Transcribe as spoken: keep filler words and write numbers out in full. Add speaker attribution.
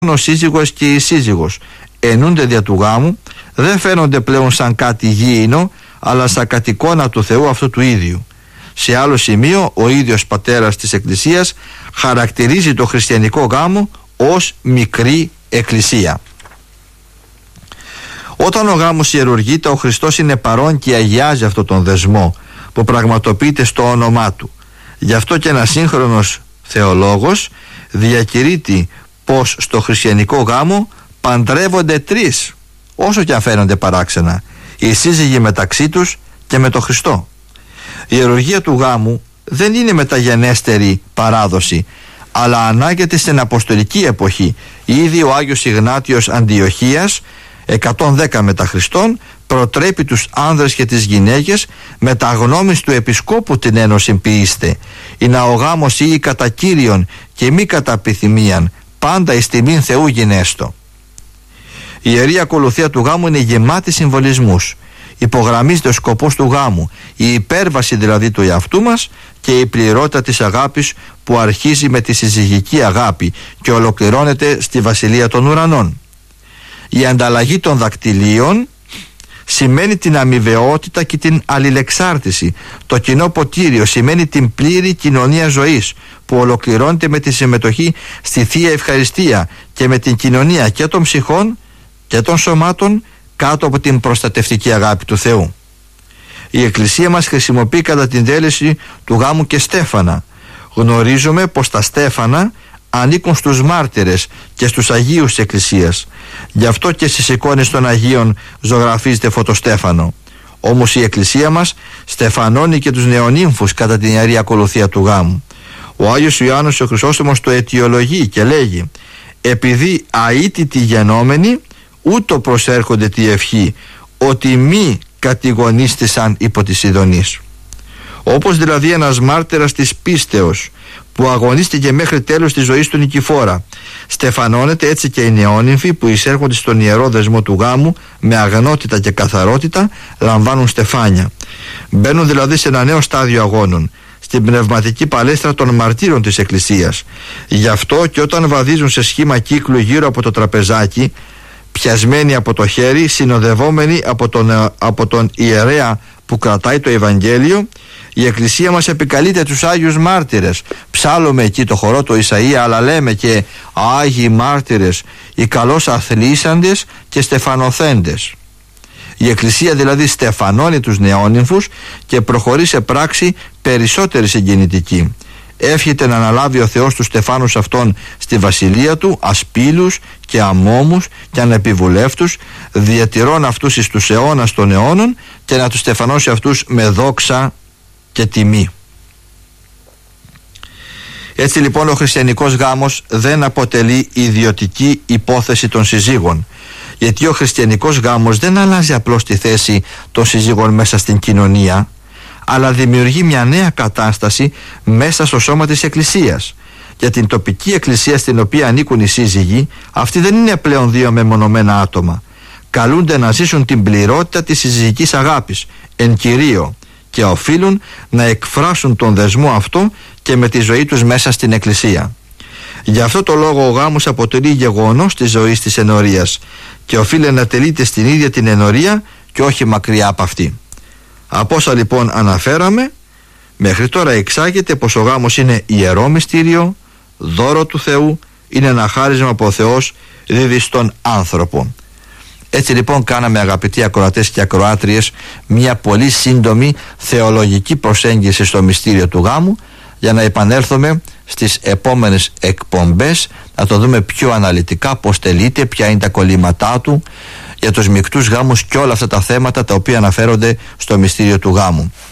Speaker 1: ο σύζυγος και η σύζυγος ενούνται δια του γάμου, δεν φαίνονται πλέον σαν κάτι γήινο, αλλά σαν κατ' εικόνα του Θεού αυτού του ίδιου. Σε άλλο σημείο, ο ίδιος πατέρας της Εκκλησίας χαρακτηρίζει το χριστιανικό γάμο ως μικρή εκκλησία. Όταν ο γάμος ιερουργείται, ο Χριστός είναι παρόν και αγιάζει αυτόν τον δεσμό που πραγματοποιείται στο όνομά του. Γι' αυτό και ένας σύγχρονος θεολόγος διακηρύττει πως στο χριστιανικό γάμο παντρεύονται τρεις, όσο και αν φαίνονται παράξενα, οι σύζυγοι μεταξύ τους και με τον Χριστό. Η ιερουργία του γάμου δεν είναι μεταγενέστερη παράδοση, αλλά ανάγεται στην αποστολική εποχή. Ήδη ο Άγιος Ιγνάτιος Αντιοχίας, εκατόν δέκα μετά Χριστόν, προτρέπει τους άνδρες και τις γυναίκες με τα γνώμης του επισκόπου την ένωση ποιήστε, ή να ο γάμος ή κατά Κύριον και μη κατά επιθυμίαν, πάντα εις τιμήν Θεού γινέστο. Η ιερή ακολουθία του γάμου είναι γεμάτη συμβολισμούς. Υπογραμμίζεται ο σκοπός του γάμου, η υπέρβαση δηλαδή του εαυτού μας και η πληρότητα της αγάπης που αρχίζει με τη συζυγική αγάπη και ολοκληρώνεται στη Βασιλεία των Ουρανών. Η ανταλλαγή των δακτυλίων σημαίνει την αμοιβαιότητα και την αλληλεξάρτηση. Το κοινό ποτήριο σημαίνει την πλήρη κοινωνία ζωής που ολοκληρώνεται με τη συμμετοχή στη Θεία Ευχαριστία και με την κοινωνία και των ψυχών και των σωμάτων κάτω από την προστατευτική αγάπη του Θεού. Η Εκκλησία μας χρησιμοποιεί κατά την τέλεση του γάμου και στέφανα. Γνωρίζουμε πως τα στέφανα ανήκουν στους μάρτυρες και στους Αγίους της Εκκλησίας. Γι' αυτό και στις εικόνες των Αγίων ζωγραφίζεται φωτοστέφανο. Όμως η Εκκλησία μας στεφανώνει και τους νεονύμφους κατά την ιερή ακολουθία του γάμου. Ο Άγιος Ιωάννης ο Χρυσόστομος το αιτιολογεί και λέγει: επειδή αίτητοι γενόμενοι ούτω προσέρχονται τη ευχή, ότι μη κατηγονίστησαν υπό της ειδονής. Όπως δηλαδή ένας μάρτυρας της πίστεως που αγωνίστηκε μέχρι τέλος της ζωής του νικηφόρα, στεφανώνεται έτσι και οι νεόνυμφοι που εισέρχονται στον ιερό δεσμό του γάμου με αγνότητα και καθαρότητα λαμβάνουν στεφάνια. Μπαίνουν δηλαδή σε ένα νέο στάδιο αγώνων, στην πνευματική παλέστρα των μαρτύρων της Εκκλησίας. Γι' αυτό και όταν βαδίζουν σε σχήμα κύκλου γύρω από το τραπεζάκι, πιασμένοι από το χέρι, συνοδευόμενοι από τον, από τον ιερέα που κρατάει το Ευαγγέλιο, η Εκκλησία μας επικαλείται τους Άγιους Μάρτυρες. Ψάλλουμε εκεί το χορό του Ισαΐα, αλλά λέμε και Άγιοι Μάρτυρες, οι καλώς αθλήσαντες και στεφανοθέντες. Η Εκκλησία δηλαδή στεφανώνει τους νεόνυμφους και προχωρεί σε πράξη περισσότερη συγκινητική. Εύχεται να αναλάβει ο Θεός τους στεφάνους αυτών στη βασιλεία του, ασπίλους και αμόμους και ανεπιβουλεύτους, διατηρών αυτούς εις τους αιώνας των αιώνων και να τους στεφανώσει αυτούς με δόξα και τιμή. Έτσι λοιπόν ο χριστιανικός γάμος δεν αποτελεί ιδιωτική υπόθεση των συζύγων, γιατί ο χριστιανικός γάμος δεν αλλάζει απλώς τη θέση των συζύγων μέσα στην κοινωνία, αλλά δημιουργεί μια νέα κατάσταση μέσα στο σώμα της Εκκλησίας. Για την τοπική εκκλησία στην οποία ανήκουν οι σύζυγοι, αυτοί δεν είναι πλέον δύο μεμονωμένα άτομα. Καλούνται να ζήσουν την πληρότητα της συζυγικής αγάπης εν κυρίω και οφείλουν να εκφράσουν τον δεσμό αυτό και με τη ζωή τους μέσα στην Εκκλησία. Γι' αυτό το λόγο ο γάμος αποτελεί γεγονός της ζωής της ενορίας και οφείλει να τελείται στην ίδια την ενορία και όχι μακριά από αυτή. Από όσα λοιπόν αναφέραμε, μέχρι τώρα εξάγεται πως ο γάμος είναι ιερό μυστήριο, δώρο του Θεού, είναι ένα χάρισμα που ο Θεός δίδει στον άνθρωπο. Έτσι λοιπόν κάναμε, αγαπητοί ακροατές και ακροάτριες, μια πολύ σύντομη θεολογική προσέγγιση στο μυστήριο του γάμου, για να επανέλθουμε στις επόμενες εκπομπές να το δούμε πιο αναλυτικά, πώς τελείται, ποια είναι τα κολλήματά του για τους μεικτούς γάμους και όλα αυτά τα θέματα τα οποία αναφέρονται στο μυστήριο του γάμου.